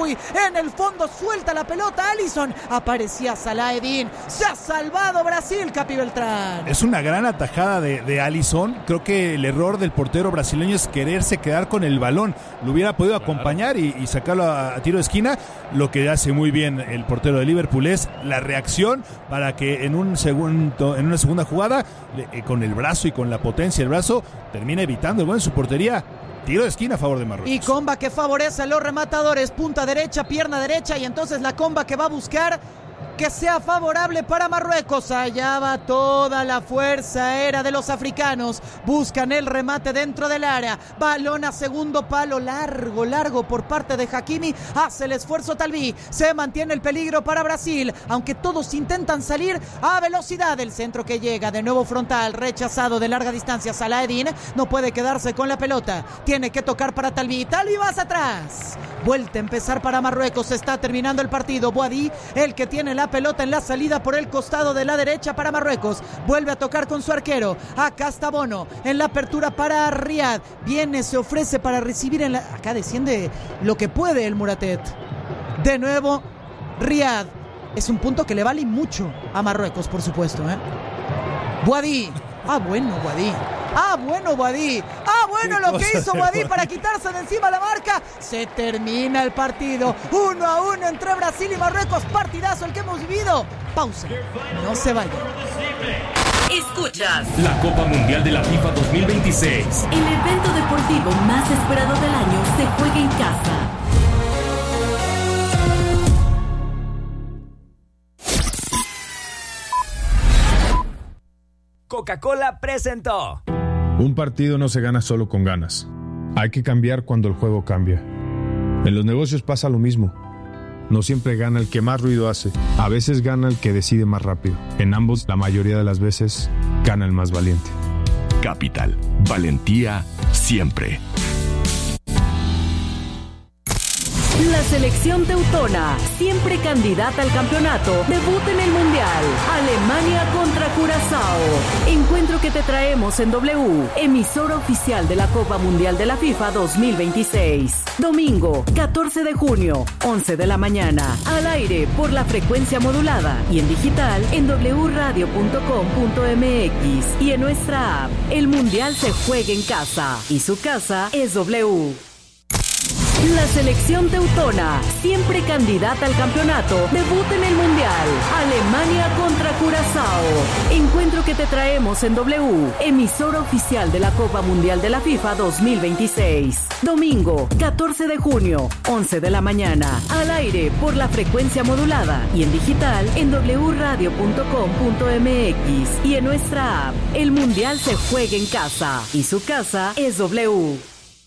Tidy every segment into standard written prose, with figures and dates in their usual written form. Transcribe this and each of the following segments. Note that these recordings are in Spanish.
Mazraoui. En el fondo suelta la pelota Alisson. Aparecía Salah-Eddin. Se ha salvado Brasil, Capi Beltrán. Es una gran atajada de Alisson. Creo que el error del portero brasileño es quererse quedar con el balón. Lo hubiera podido acompañar y sacarlo a tiro de esquina. Lo que hace muy bien el portero de Liverpool es la reacción para que en una segunda jugada, con el brazo y con la potencia del brazo, termine evitando el gol en su portería. Tiro de esquina a favor de Marruecos. Y comba que favorece a los rematadores. Punta derecha, pierna derecha. Y entonces la comba que va a buscar que sea favorable para Marruecos. Allá va toda la fuerza aérea de los africanos. Buscan el remate dentro del área. Balón a segundo palo. Largo por parte de Hakimi. Hace el esfuerzo Talví. Se mantiene el peligro para Brasil. Aunque todos intentan salir a velocidad. El centro que llega de nuevo frontal. Rechazado de larga distancia. Salah-Eddin no puede quedarse con la pelota. Tiene que tocar para Talví. Talví va hacia atrás. Vuelta a empezar para Marruecos. Se está terminando el partido. Boadí, el que tiene la pelota en la salida por el costado de la derecha para Marruecos. Vuelve a tocar con su arquero. Acá está Bono en la apertura para Riyad. Viene, se ofrece para recibir en la... Acá desciende lo que puede el Muratet. De nuevo Riyad. Es un punto que le vale mucho a Marruecos, por supuesto, Boadí. Bueno, Boadí. Lo que hizo Boadí para quitarse de encima la marca. Se termina el partido. 1-1 entre Brasil y Marruecos. Partidazo el que hemos vivido. Pausa. No se vayan. Escuchas la Copa Mundial de la FIFA 2026. El evento deportivo más esperado del año se juega en casa. Coca-Cola presentó. Un partido no se gana solo con ganas. Hay que cambiar cuando el juego cambia. En los negocios pasa lo mismo. No siempre gana el que más ruido hace. A veces gana el que decide más rápido. En ambos, la mayoría de las veces, gana el más valiente. Capital. Valentía siempre. La selección teutona, siempre candidata al campeonato, debuta en el Mundial. Alemania contra Curazao. Encuentro que te traemos en W, emisora oficial de la Copa Mundial de la FIFA 2026. Domingo, 14 de junio, 11 de la mañana. Al aire por la frecuencia modulada y en digital en wradio.com.mx y en nuestra app. El Mundial se juega en casa y su casa es W. La selección teutona, siempre candidata al campeonato, debuta en el Mundial. Alemania contra Curazao. Encuentro que te traemos en W, emisora oficial de la Copa Mundial de la FIFA 2026. Domingo, 14 de junio, 11 de la mañana. Al aire por la frecuencia modulada y en digital en wradio.com.mx y en nuestra app. El Mundial se juega en casa y su casa es W.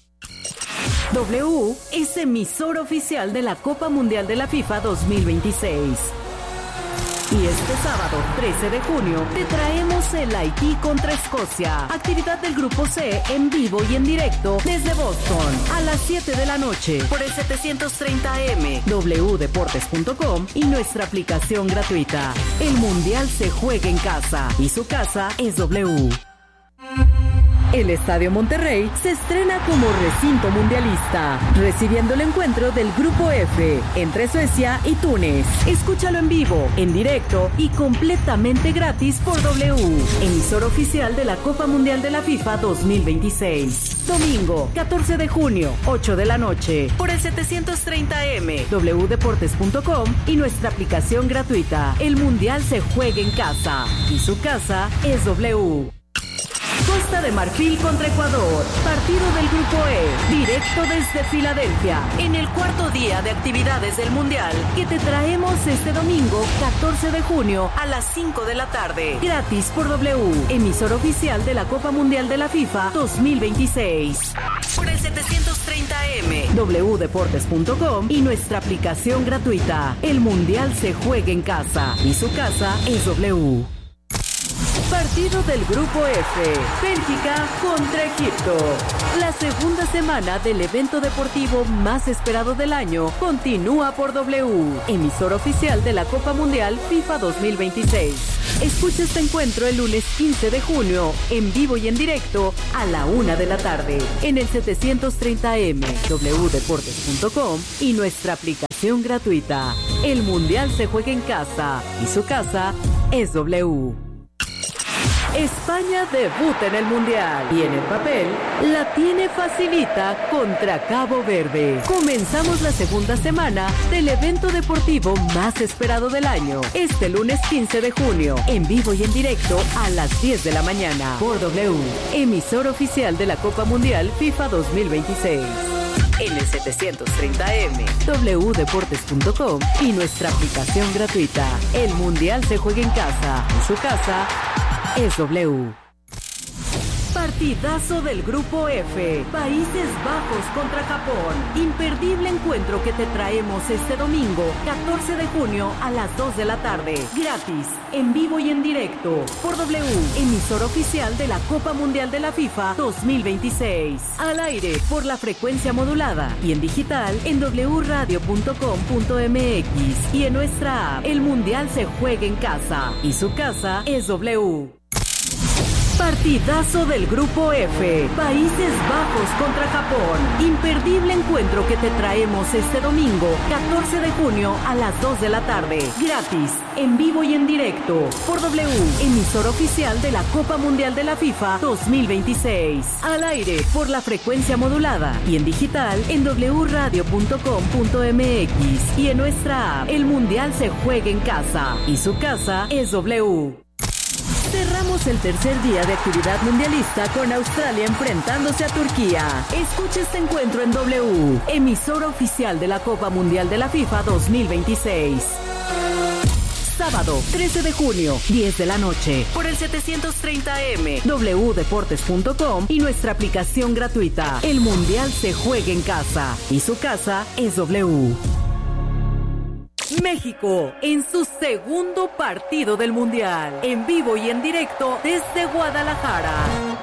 W es emisora oficial de la Copa Mundial de la FIFA 2026. Y este sábado 13 de junio te traemos el Haití contra Escocia. Actividad del Grupo C en vivo y en directo desde Boston a las 7 de la noche por el 730M, wdeportes.com y nuestra aplicación gratuita. El Mundial se juega en casa y su casa es W. El Estadio Monterrey se estrena como recinto mundialista, recibiendo el encuentro del Grupo F entre Suecia y Túnez. Escúchalo en vivo, en directo y completamente gratis por W, emisora oficial de la Copa Mundial de la FIFA 2026. Domingo, 14 de junio, 8 de la noche, por el 730M, wdeportes.com y nuestra aplicación gratuita. El Mundial se juega en casa y su casa es W. Costa de Marfil contra Ecuador, partido del Grupo E, directo desde Filadelfia, en el cuarto día de actividades del Mundial, que te traemos este domingo, 14 de junio, a las 5 de la tarde, gratis por W, emisora oficial de la Copa Mundial de la FIFA 2026. Por el 730M, wdeportes.com y nuestra aplicación gratuita. El Mundial se juega en casa y su casa es W. Partido del Grupo F, Bélgica contra Egipto. La segunda semana del evento deportivo más esperado del año continúa por W, emisora oficial de la Copa Mundial FIFA 2026. Escucha este encuentro el lunes 15 de junio, en vivo y en directo, a la 1 de la tarde, en el 730M, wdeportes.com y nuestra aplicación. aplicación gratuita. El Mundial se juega en casa y su casa es W. España debuta en el Mundial y en el papel la tiene facilita contra Cabo Verde. Comenzamos la segunda semana del evento deportivo más esperado del año. Este lunes 15 de junio, en vivo y en directo a las 10 de la mañana por W, emisor oficial de la Copa Mundial FIFA 2026. En el 730M, wdeportes.com y nuestra aplicación gratuita. El Mundial se juega en casa y su casa es W. Partidazo del Grupo F. Países Bajos contra Japón. Imperdible encuentro que te traemos este domingo, 14 de junio a las 2 de la tarde. Gratis, en vivo y en directo. Por W, emisor oficial de la Copa Mundial de la FIFA 2026. Al aire, por la frecuencia modulada. Y en digital, en wradio.com.mx. Y en nuestra app. El Mundial se juega en casa. Y su casa es W. Partidazo del Grupo F. Países Bajos contra Japón. Imperdible encuentro que te traemos este domingo, 14 de junio a las 2 de la tarde. Gratis, en vivo y en directo. Por W, emisor oficial de la Copa Mundial de la FIFA 2026. Al aire, por la frecuencia modulada. Y en digital, en wradio.com.mx. Y en nuestra app. El Mundial se juega en casa. Y su casa es W. Cerramos el tercer día de actividad mundialista con Australia enfrentándose a Turquía. Escucha este encuentro en W, emisora oficial de la Copa Mundial de la FIFA 2026. Sábado, 13 de junio, 10 de la noche, por el 730M, wdeportes.com y nuestra aplicación gratuita. El Mundial se juega en casa y su casa es W. México, en su segundo partido del Mundial, en vivo y en directo desde Guadalajara.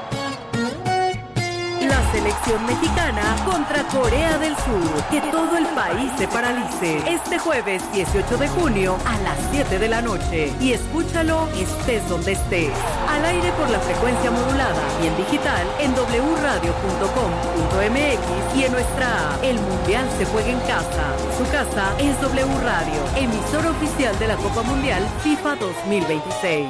La selección mexicana contra Corea del Sur. Que todo el país se paralice. Este jueves 18 de junio a las 7 de la noche. Y escúchalo estés donde estés. Al aire por la frecuencia modulada y en digital en wradio.com.mx y en nuestra app. El Mundial se juega en casa. Su casa es W Radio, emisor oficial de la Copa Mundial FIFA 2026.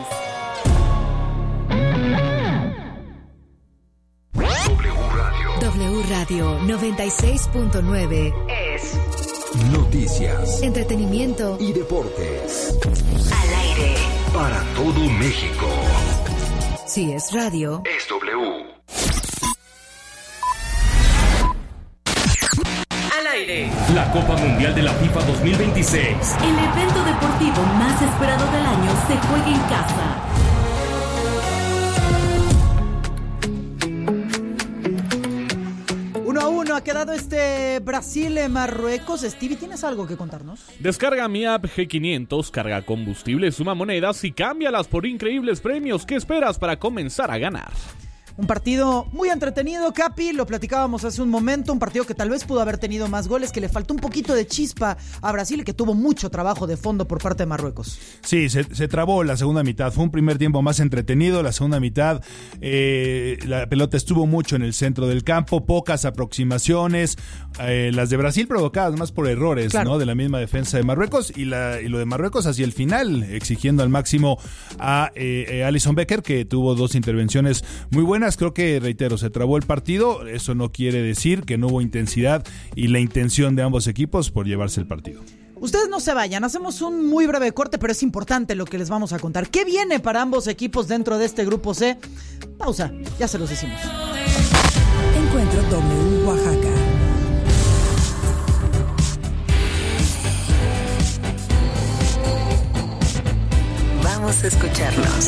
W Radio 96.9 es noticias, entretenimiento y deportes. Al aire Para todo México. Si es radio, Es W. Al aire. La Copa Mundial de la FIFA 2026. El evento deportivo más esperado del año se juega en casa. 1-1 ha quedado este Brasil-Marruecos. Stevie, ¿tienes algo que contarnos? Descarga mi app G500, carga combustible, suma monedas y cámbialas por increíbles premios. ¿Qué esperas para comenzar a ganar? Un partido muy entretenido, Capi, lo platicábamos hace un momento, un partido que tal vez pudo haber tenido más goles, que le faltó un poquito de chispa a Brasil y que tuvo mucho trabajo de fondo por parte de Marruecos. Sí, se trabó la segunda mitad, fue un primer tiempo más entretenido, la segunda mitad la pelota estuvo mucho en el centro del campo, pocas aproximaciones, las de Brasil provocadas más por errores, claro, ¿no? De la misma defensa de Marruecos y lo de Marruecos hacia el final, exigiendo al máximo a Alisson Becker, que tuvo dos intervenciones muy buenas. Creo que, reitero, se trabó el partido. Eso no quiere decir que no hubo intensidad y la intención de ambos equipos por llevarse el partido. Ustedes no se vayan, hacemos un muy breve corte, pero es importante lo que les vamos a contar. ¿Qué viene para ambos equipos dentro de este grupo C? Pausa, ya se los decimos. Encuentro W Oaxaca. Vamos a escucharlos.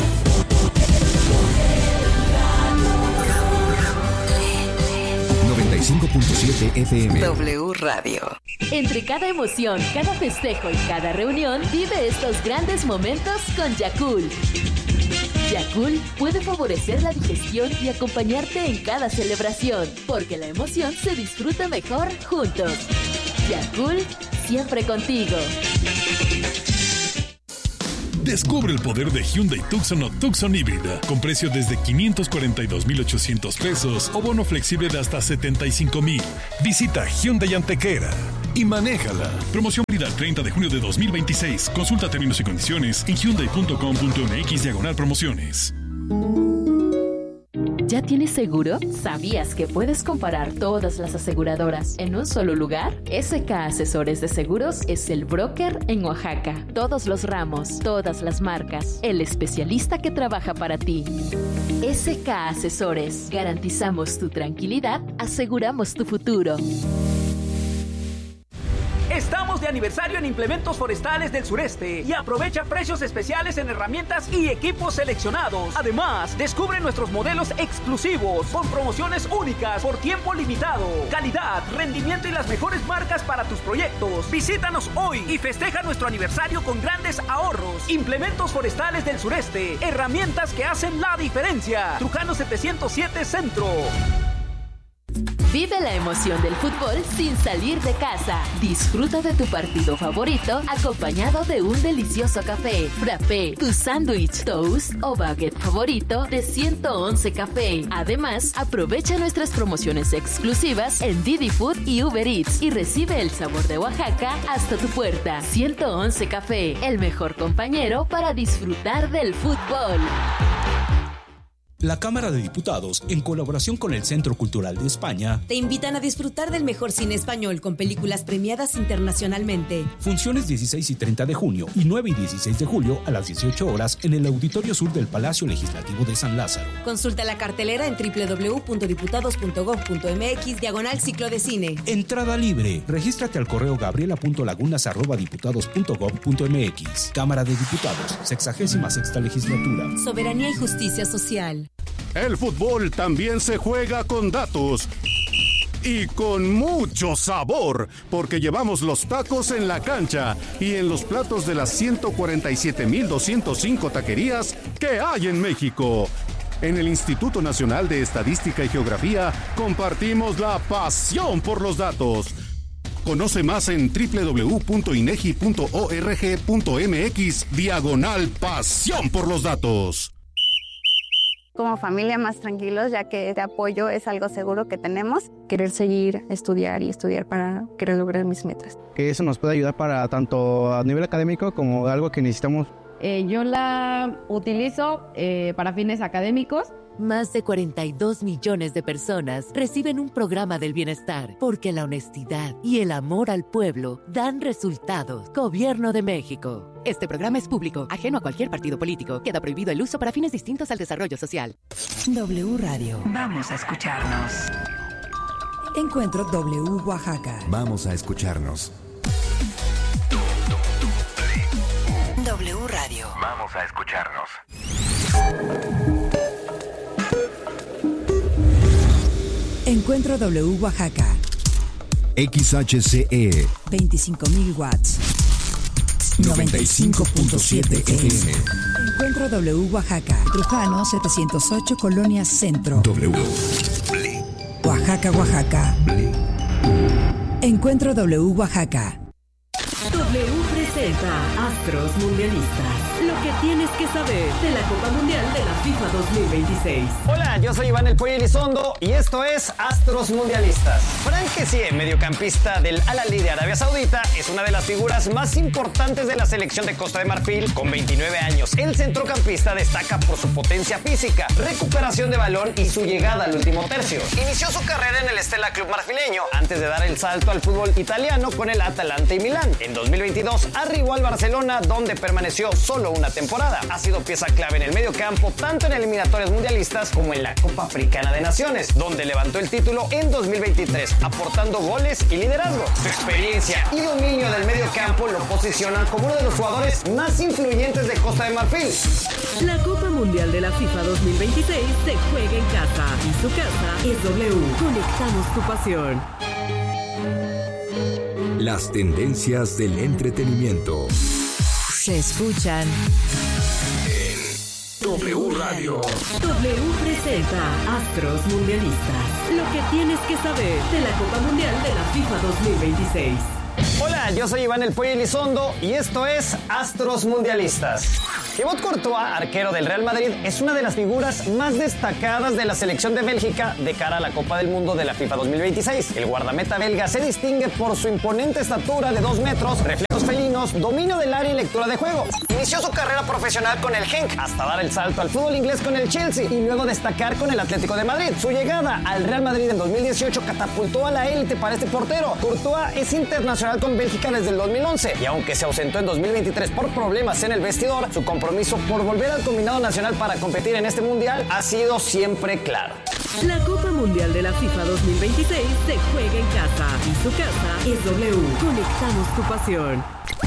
95.7 FM. W Radio. Entre cada emoción, cada festejo y cada reunión, vive estos grandes momentos con Yakult. Yakult puede favorecer la digestión y acompañarte en cada celebración, porque la emoción se disfruta mejor juntos. Yakult, siempre contigo. Descubre el poder de Hyundai Tucson o Tucson híbrida, con precio desde 542,800 pesos o bono flexible de hasta 75,000. Visita Hyundai Antequera. y manéjala. Promoción válida el 30 de junio de 2026. Consulta términos y condiciones en hyundai.com.mx/promociones. ¿Ya tienes seguro? ¿Sabías que puedes comparar todas las aseguradoras en un solo lugar? SK Asesores de Seguros es el broker en Oaxaca. Todos los ramos, todas las marcas, el especialista que trabaja para ti. SK Asesores. Garantizamos tu tranquilidad, aseguramos tu futuro. Estamos de aniversario en Implementos Forestales del Sureste y aprovecha precios especiales en herramientas y equipos seleccionados. Además, descubre nuestros modelos exclusivos con promociones únicas por tiempo limitado. Calidad, rendimiento y las mejores marcas para tus proyectos. Visítanos hoy y festeja nuestro aniversario con grandes ahorros. Implementos Forestales del Sureste. Herramientas que hacen la diferencia. Trujano 707 Centro. Vive la emoción del fútbol sin salir de casa. Disfruta de tu partido favorito acompañado de un delicioso café, frappé, tu sándwich, toast o baguette favorito de 111 Café. Además, aprovecha nuestras promociones exclusivas en Didi Food y Uber Eats y recibe el sabor de Oaxaca hasta tu puerta. 111 Café, el mejor compañero para disfrutar del fútbol. La Cámara de Diputados, en colaboración con el Centro Cultural de España, te invitan a disfrutar del mejor cine español con películas premiadas internacionalmente. Funciones 16 y 30 de junio y 9 y 16 de julio a las 18 horas en el Auditorio Sur del Palacio Legislativo de San Lázaro. Consulta la cartelera en www.diputados.gov.mx/ciclo de cine. Entrada libre. Regístrate al correo gabriela.lagunas@diputados.gov.mx. Cámara de Diputados, 66ª Legislatura. Soberanía y justicia social. El fútbol también se juega con datos y con mucho sabor, porque llevamos los tacos en la cancha y en los platos de las 147,205 taquerías que hay en México. En el Instituto Nacional de Estadística y Geografía compartimos la pasión por los datos. Conoce más en www.inegi.org.mx/pasión por los datos. Como familia más tranquilos, ya que este apoyo es algo seguro que tenemos. Querer seguir, estudiar para querer lograr mis metas. Que eso nos puede ayudar para tanto a nivel académico como algo que necesitamos. Yo la utilizo para fines académicos. Más de 42 millones de personas reciben un programa del bienestar porque la honestidad y el amor al pueblo dan resultados. Gobierno de México. Este programa es público, ajeno a cualquier partido político. Queda prohibido el uso para fines distintos al desarrollo social. W Radio. Vamos a escucharnos. Encuentro W Oaxaca. Vamos a escucharnos. W Radio. Vamos a escucharnos. Encuentro W Oaxaca. XHCE 25,000 watts. 95.7 FM. Encuentro W Oaxaca. Trujano 708 Colonia Centro. W. Oaxaca, Oaxaca. Encuentro W Oaxaca. W presenta Astros Mundialistas. Lo que tienes que saber de la Copa Mundial de la FIFA 2026. Hola, yo soy Iván El Pollo Elizondo y esto es Astros Mundialistas. Frank Kessie, mediocampista del Al-Ahly de Arabia Saudita, es una de las figuras más importantes de la selección de Costa de Marfil. Con 29 años, el centrocampista destaca por su potencia física, recuperación de balón y su llegada al último tercio. Inició su carrera en el Stella Club marfileño antes de dar el salto al fútbol italiano con el Atalanta y Milán. En 2022 arribó al Barcelona, donde permaneció solo una temporada. Ha sido pieza clave en el medio campo, tanto en eliminatorias mundialistas como en la Copa Africana de Naciones, donde levantó el título en 2023, aportando goles y liderazgo. Su experiencia y dominio del medio campo lo posicionan como uno de los jugadores más influyentes de Costa de Marfil. La Copa Mundial de la FIFA 2026 se juega en casa y su casa es W. Conectamos tu pasión. Las tendencias del entretenimiento se escuchan en W Radio. W presenta Astros Mundialistas. Lo que tienes que saber de la Copa Mundial de la FIFA 2026. Hola, yo soy Iván El Pollo Elizondo y esto es Astros Mundialistas. Thibaut Courtois, arquero del Real Madrid, es una de las figuras más destacadas de la selección de Bélgica de cara a la Copa del Mundo de la FIFA 2026. El guardameta belga se distingue por su imponente estatura de 2 metros, reflejos felinos, dominio del área y lectura de juego. Inició su carrera profesional con el Genk, hasta dar el salto al fútbol inglés con el Chelsea y luego destacar con el Atlético de Madrid. Su llegada al Real Madrid en 2018 catapultó a la élite para este portero. Courtois es internacional con Bélgica desde el 2011 y aunque se ausentó en 2023 por problemas en el vestidor, su compromiso por volver al combinado nacional para competir en este mundial ha sido siempre claro. La Copa Mundial de la FIFA 2026 se juega en casa y su casa es W. Conectamos tu pasión.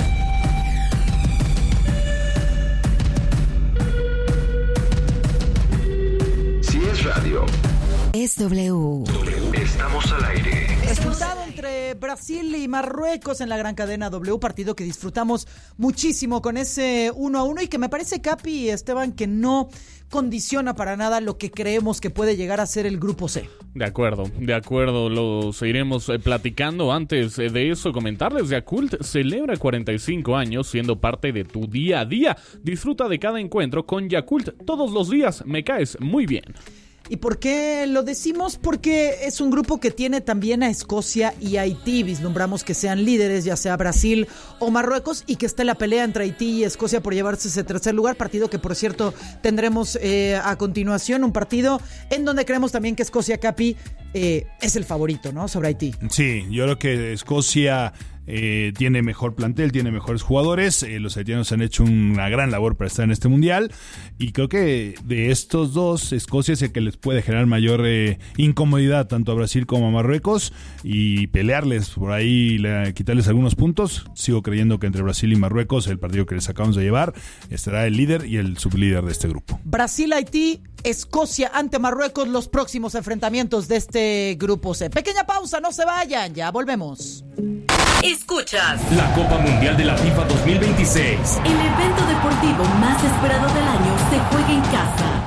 Si es radio, es W. Estamos al aire. Resultado entre Brasil y Marruecos en la gran cadena W, partido que disfrutamos muchísimo con ese 1-1 y que me parece, Capi y Esteban, que no condiciona para nada lo que creemos que puede llegar a ser el grupo C. De acuerdo, lo seguiremos platicando. Antes de eso, comentarles, Yakult celebra 45 años siendo parte de tu día a día. Disfruta de cada encuentro con Yakult todos los días, me caes muy bien. ¿Y por qué lo decimos? Porque es un grupo que tiene también a Escocia y Haití. Vislumbramos que sean líderes, ya sea Brasil o Marruecos, y que esté la pelea entre Haití y Escocia por llevarse ese tercer lugar. Partido que, por cierto, tendremos a continuación. Un partido en donde creemos también que Escocia, Capi, es el favorito, ¿no? Sobre Haití. Sí, yo creo que Escocia tiene mejor plantel, tiene mejores jugadores. Los haitianos han hecho una gran labor para estar en este mundial y creo que de estos dos, Escocia es el que les puede generar mayor incomodidad tanto a Brasil como a Marruecos y pelearles por ahí, quitarles algunos puntos. Sigo creyendo que entre Brasil y Marruecos, el partido que les acabamos de llevar, estará el líder y el sublíder de este grupo. Brasil, Haití, Escocia ante Marruecos, los próximos enfrentamientos de este grupo C. Pequeña pausa, no se vayan, ya volvemos. Escuchas la Copa Mundial de la FIFA 2026. El evento deportivo más esperado del año se juega en casa